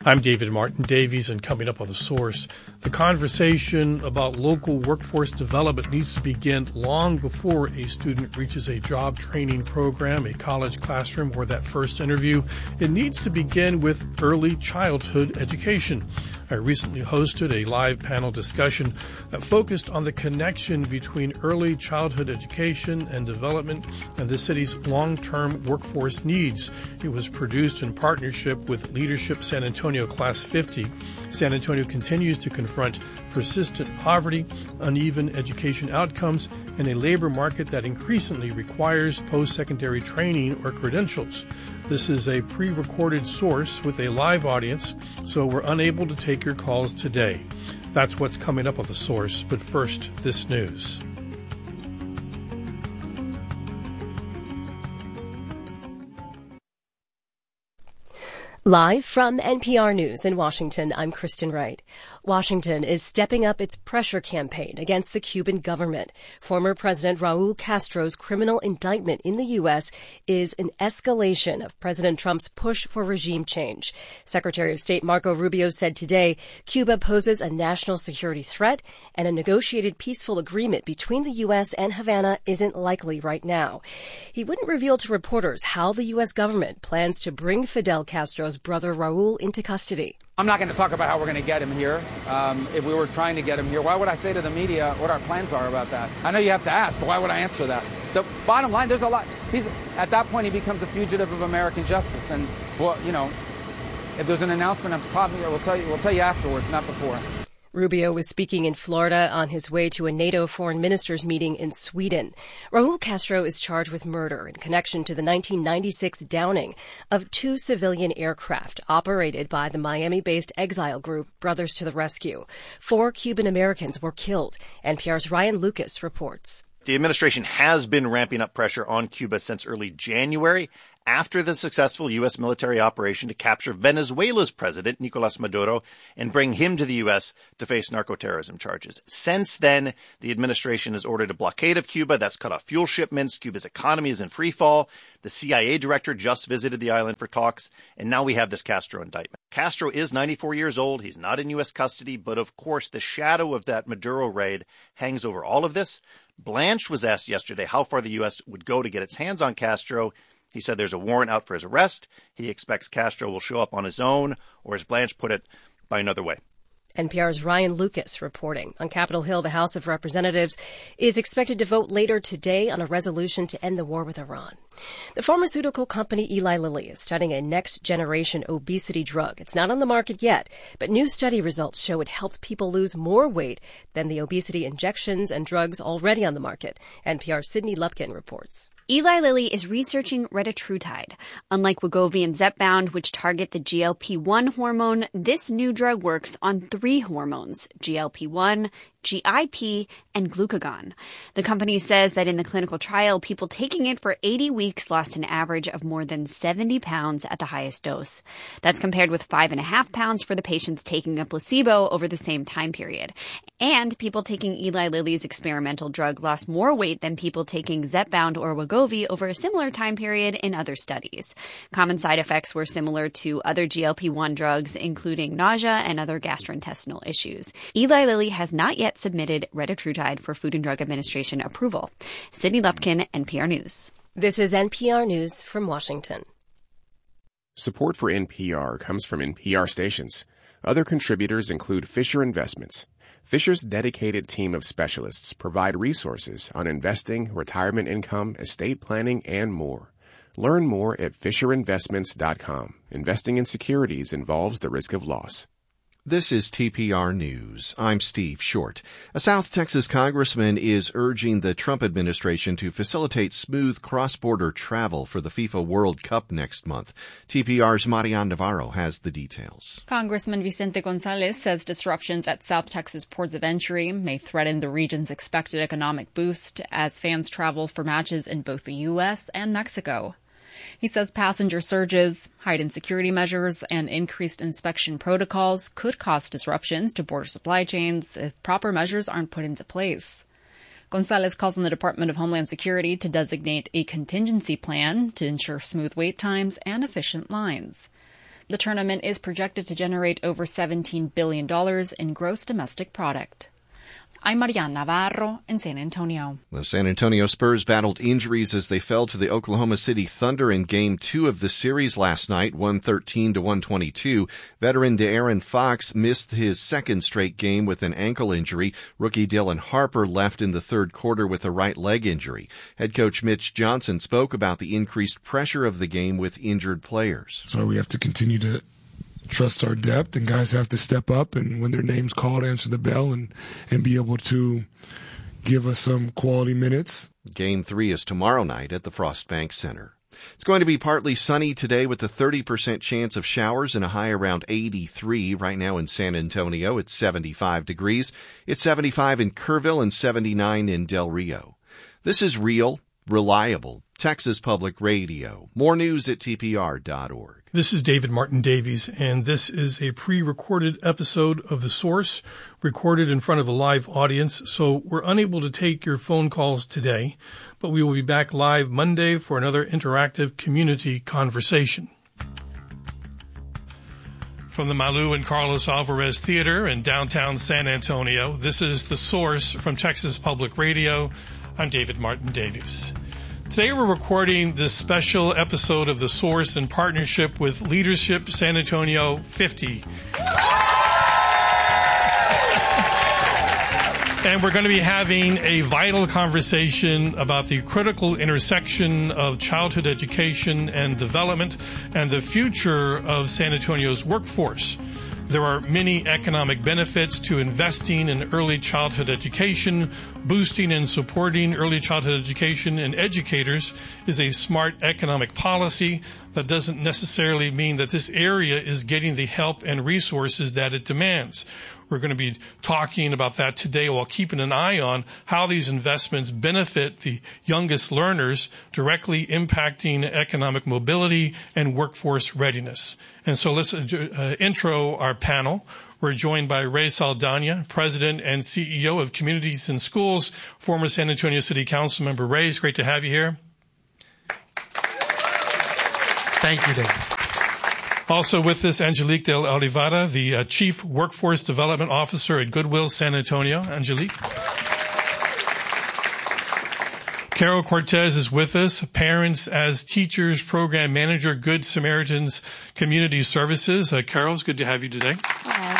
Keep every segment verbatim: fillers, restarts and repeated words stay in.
I'm David Martin Davies, and coming up on The Source, the conversation about local workforce development needs to begin long before a student reaches a job training program, a college classroom, or that first interview. It needs to begin with early childhood education. I recently hosted a live panel discussion that focused on the connection between early childhood education and development and the city's long-term workforce needs. It was produced in partnership with Leadership San Antonio Class fifty. San Antonio continues to confront persistent poverty, uneven education outcomes, and a labor market that increasingly requires post-secondary training or credentials. This is a pre-recorded source with a live audience, so we're unable to take your calls today. That's what's coming up on The Source, but first, this news. Live from N P R News in Washington, I'm Kristen Wright. Washington is stepping up its pressure campaign against the Cuban government. Former President Raul Castro's criminal indictment in the U S is an escalation of President Trump's push for regime change. Secretary of State Marco Rubio said today Cuba poses a national security threat and a negotiated peaceful agreement between the U S and Havana isn't likely right now. He wouldn't reveal to reporters how the U S government plans to bring Fidel Castro's brother Raul into custody. I'm not going to talk about how we're going to get him here. Um, if we were trying to get him here, why would I say to the media what our plans are about that? I know you have to ask, but why would I answer that? The bottom line, there's a lot. He's, at that point, he becomes a fugitive of American justice. And, well, you know, if there's an announcement, I'm probably, we'll tell you, we'll tell you afterwards, not before. Rubio was speaking in Florida on his way to a NATO foreign ministers meeting in Sweden. Raul Castro is charged with murder in connection to the nineteen ninety-six downing of two civilian aircraft operated by the Miami-based exile group Brothers to the Rescue. Four Cuban Americans were killed. N P R's Ryan Lucas reports. The administration has been ramping up pressure on Cuba since early January, after the successful U S military operation to capture Venezuela's president, Nicolas Maduro, and bring him to the U S to face narco-terrorism charges. Since then, the administration has ordered a blockade of Cuba that's cut off fuel shipments. Cuba's economy is in free fall. The C I A director just visited the island for talks, and now we have this Castro indictment. Castro is ninety-four years old. He's not in U S custody, but of course, the shadow of that Maduro raid hangs over all of this. Blanche was asked yesterday how far the U S would go to get its hands on Castro. He said there's a warrant out for his arrest. He expects Castro will show up on his own, or as Blanche put it, by another way. N P R's Ryan Lucas reporting. On Capitol Hill, the House of Representatives is expected to vote later today on a resolution to end the war with Iran. The pharmaceutical company Eli Lilly is studying a next-generation obesity drug. It's not on the market yet, but new study results show it helped people lose more weight than the obesity injections and drugs already on the market. N P R's Sydney Lupkin reports. Eli Lilly is researching retatrutide. Unlike Wegovy and Zepbound, which target the G L P one hormone, this new drug works on three hormones, G L P one, G I P, and glucagon. The company says that in the clinical trial, people taking it for eighty weeks lost an average of more than seventy pounds at the highest dose. That's compared with five and a half pounds for the patients taking a placebo over the same time period. And people taking Eli Lilly's experimental drug lost more weight than people taking Zepbound or Wegovy over a similar time period in other studies. Common side effects were similar to other G L P one drugs, including nausea and other gastrointestinal issues. Eli Lilly has not yet submitted retatrutide for Food and Drug Administration approval. Sydney Lupkin, N P R News. This is N P R News from Washington. Support for N P R comes from N P R stations. Other contributors include Fisher Investments. Fisher's dedicated team of specialists provide resources on investing, retirement income, estate planning, and more. Learn more at fisher investments dot com. Investing in securities involves the risk of loss. This is T P R News. I'm Steve Short. A South Texas congressman is urging the Trump administration to facilitate smooth cross-border travel for the FIFA World Cup next month. T P R's Marian Navarro has the details. Congressman Vicente Gonzalez says disruptions at South Texas ports of entry may threaten the region's expected economic boost as fans travel for matches in both the U S and Mexico. He says passenger surges, heightened security measures, and increased inspection protocols could cause disruptions to border supply chains if proper measures aren't put into place. Gonzalez calls on the Department of Homeland Security to designate a contingency plan to ensure smooth wait times and efficient lines. The tournament is projected to generate over seventeen billion dollars in gross domestic product. I'm Mariana Navarro in San Antonio. The San Antonio Spurs battled injuries as they fell to the Oklahoma City Thunder in Game two of the series last night, one thirteen to one twenty-two. Veteran De'Aaron Fox missed his second straight game with an ankle injury. Rookie Dylan Harper left in the third quarter with a right leg injury. Head coach Mitch Johnson spoke about the increased pressure of the game with injured players. So we have to continue to trust our depth, and guys have to step up and when their name's called, answer the bell and, and be able to give us some quality minutes. Game three is tomorrow night at the Frostbank Center. It's going to be partly sunny today with a thirty percent chance of showers and a high around eighty-three. Right now in San Antonio, it's seventy-five degrees. It's seventy-five in Kerrville and seventy-nine in Del Rio. This is real, reliable Texas Public Radio. More news at T P R dot org. This is David Martin Davies, and this is a pre-recorded episode of The Source, recorded in front of a live audience, so we're unable to take your phone calls today, but we will be back live Monday for another interactive community conversation. From the Malu and Carlos Alvarez Theater in downtown San Antonio, this is The Source from Texas Public Radio. I'm David Martin Davies. Today we're recording this special episode of The Source in partnership with Leadership San Antonio fifty. And we're going to be having a vital conversation about the critical intersection of childhood education and development and the future of San Antonio's workforce. There are many economic benefits to investing in early childhood education. Boosting and supporting early childhood education and educators is a smart economic policy. That doesn't necessarily mean that this area is getting the help and resources that it demands. We're going to be talking about that today while keeping an eye on how these investments benefit the youngest learners, directly impacting economic mobility and workforce readiness. And so let's uh, intro our panel. We're joined by Ray Saldana, President and C E O of Communities and Schools, former San Antonio City Council member. Ray, it's great to have you here. Thank you, Dave. Also with us, Angelique de Oliveira, the uh, Chief Workforce Development Officer at Goodwill San Antonio. Angelique. Carol Cortez is with us, Parents as Teachers Program Manager, Good Samaritans Community Services. Uh, Carol, it's good to have you today. Hi.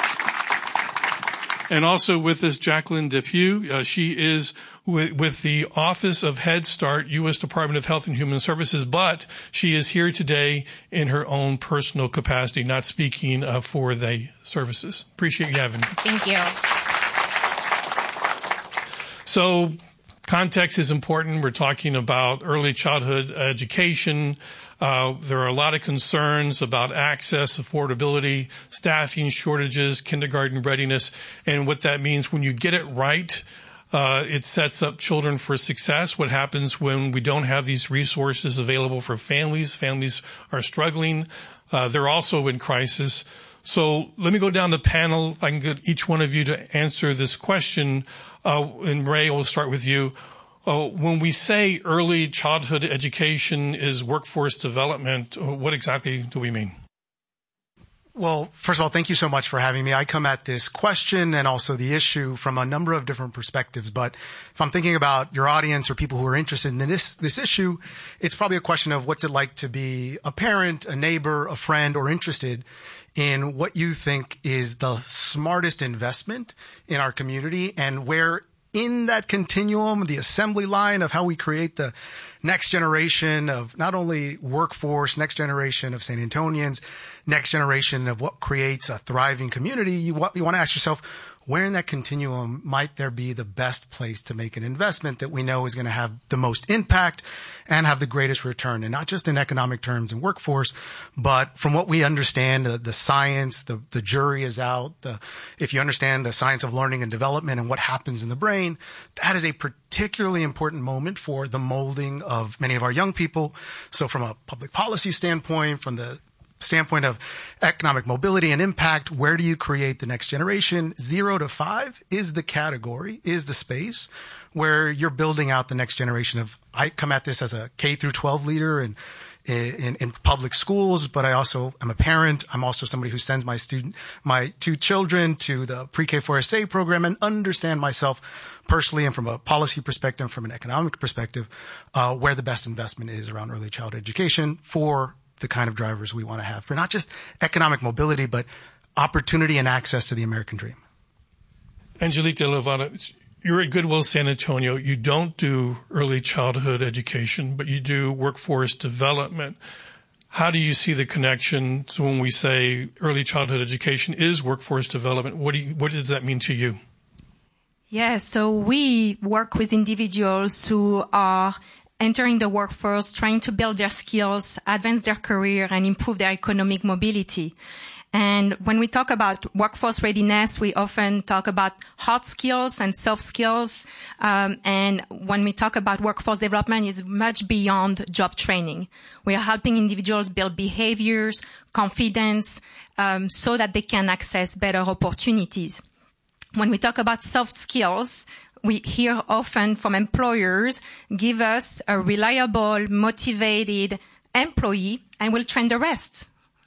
And also with us, Jacqueline Depew. Uh, she is with, with the Office of Head Start, U S Department of Health and Human Services, but she is here today in her own personal capacity, not speaking uh, for the services. Appreciate you having me. Thank you. So context is important. We're talking about early childhood education. Uh, there are a lot of concerns about access, affordability, staffing shortages, kindergarten readiness, and what that means when you get it right. Uh, it sets up children for success. What happens when we don't have these resources available for families? Families are struggling. Uh, they're also in crisis. So let me go down the panel. If I can get each one of you to answer this question. Uh, and Ray, we'll start with you. Uh, when we say early childhood education is workforce development, what exactly do we mean? Well, first of all, thank you so much for having me. I come at this question and also the issue from a number of different perspectives. But if I'm thinking about your audience or people who are interested in this, this issue, it's probably a question of what's it like to be a parent, a neighbor, a friend, or interested in what you think is the smartest investment in our community and where in that continuum, the assembly line of how we create the next generation of not only workforce, next generation of San Antonians, next generation of what creates a thriving community, you want, you want to ask yourself, where in that continuum might there be the best place to make an investment that we know is going to have the most impact and have the greatest return? And not just in economic terms and workforce, but from what we understand, the, the science, the, the jury is out. The, if you understand the science of learning and development and what happens in the brain, that is a particularly important moment for the molding of many of our young people. So from a public policy standpoint, from the standpoint of economic mobility and impact, where do you create the next generation? Zero to five is the category, is the space where you're building out the next generation of, I come at this as a K through twelve leader, and in, in public schools, but I also am a parent. I'm also somebody who sends my student, my two children to the pre-K four S A program and understand myself personally and from a policy perspective, from an economic perspective, uh, where the best investment is around early childhood education for the kind of drivers we want to have for not just economic mobility, but opportunity and access to the American dream. Angelique De Lovato, you're at Goodwill San Antonio. You don't do early childhood education, but you do workforce development. How do you see the connection? So when we say early childhood education is workforce development, what do you, what does that mean to you? Yes, so we work with individuals who are entering the workforce, trying to build their skills, advance their career, and improve their economic mobility. And when we talk about workforce readiness, we often talk about hard skills and soft skills. Um, and when we talk about workforce development, it's much beyond job training. We are helping individuals build behaviors, confidence, um, so that they can access better opportunities. When we talk about soft skills, we hear often from employers, give us a reliable, motivated employee and we'll train the rest.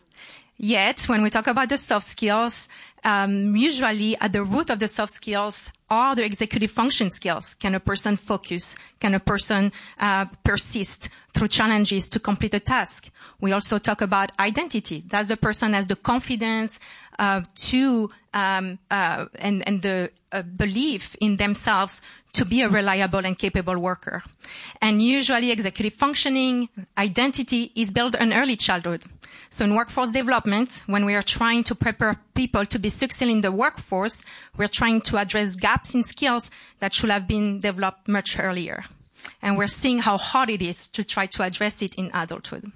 Yet, when we talk about the soft skills, um, usually at the root of the soft skills are the executive function skills. Can a person focus? Can a person uh, persist through challenges to complete a task? We also talk about identity. Does the person has the confidence uh, to um, uh, and, and the uh, belief in themselves to be a reliable and capable worker? And usually executive functioning, identity is built in early childhood. So in workforce development, when we are trying to prepare people to be successful in the workforce, we're trying to address gaps in skills that should have been developed much earlier. And we're seeing how hard it is to try to address it in adulthood.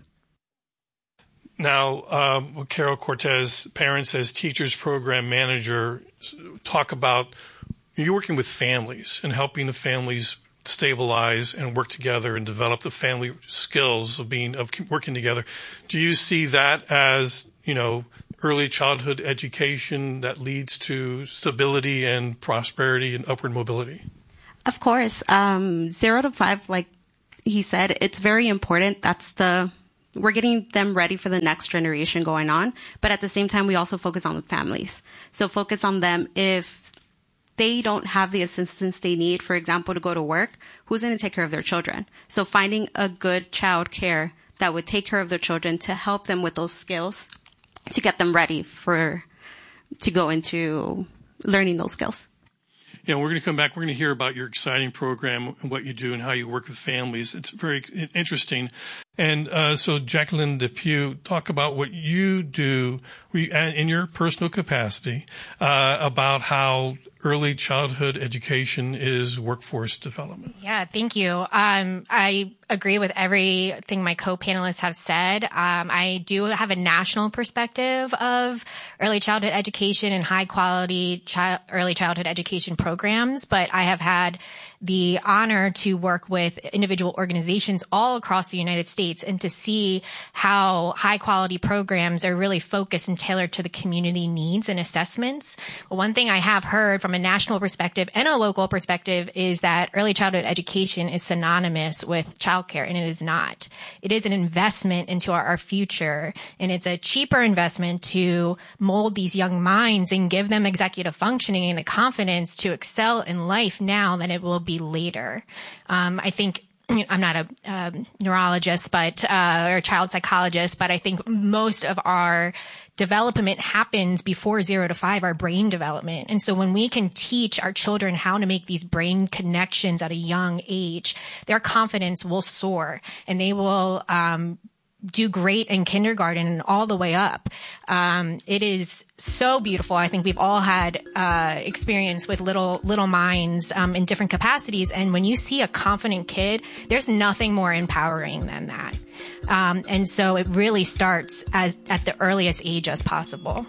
Now, um, Carol Cortez, Parents as Teachers Program Manager, talk about you're working with families and helping the families stabilize and work together and develop the family skills of being of working together. Do you see that as, you know, early childhood education that leads to stability and prosperity and upward mobility? Of course. Um, zero to five, like he said, it's very important. That's the, we're getting them ready for the next generation going on. But at the same time, we also focus on the families. So focus on them. If they don't have the assistance they need, for example, to go to work, who's going to take care of their children? So finding a good child care that would take care of their children to help them with those skills to get them ready for, to go into learning those skills. You know, we're going to come back. We're going to hear about your exciting program and what you do and how you work with families. It's very interesting. And uh, so, Jacqueline Depew, talk about what you do in your personal capacity uh, about how early childhood education is workforce development. Yeah, thank you. Um, I agree with everything my co-panelists have said. Um, I do have a national perspective of early childhood education and high quality child, early childhood education programs, but I have had the honor to work with individual organizations all across the United States and to see how high quality programs are really focused and tailored to the community needs and assessments. Well, one thing I have heard from a national perspective and a local perspective is that early childhood education is synonymous with childcare, and it is not. It is an investment into our, our future, and it's a cheaper investment to mold these young minds and give them executive functioning and the confidence to excel in life now than it will be later. Um, I think I'm not a um, neurologist, but uh, or a child psychologist, but I think most of our development happens before zero to five, our brain development. And so when we can teach our children how to make these brain connections at a young age, their confidence will soar and they will um, do great in kindergarten and all the way up. Um, it is so beautiful. I think we've all had uh, experience with little little minds um, in different capacities. And when you see a confident kid, there's nothing more empowering than that. Um, and so it really starts as at the earliest age as possible.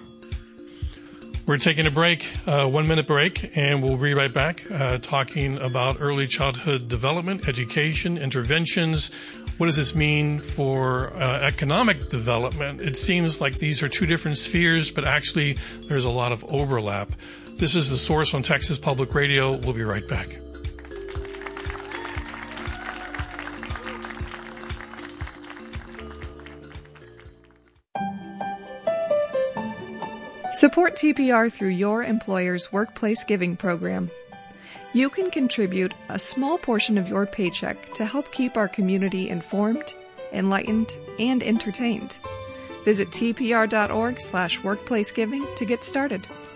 We're taking a break, uh, one minute break, and we'll be right back uh, talking about early childhood development, education, interventions. What does this mean for uh, economic development? It seems like these are two different spheres, but actually there's a lot of overlap. This is The Source on Texas Public Radio. We'll be right back. Support T P R through your employer's workplace giving program. You can contribute a small portion of your paycheck to help keep our community informed, enlightened, and entertained. Visit tpr.org slash workplacegiving to get started.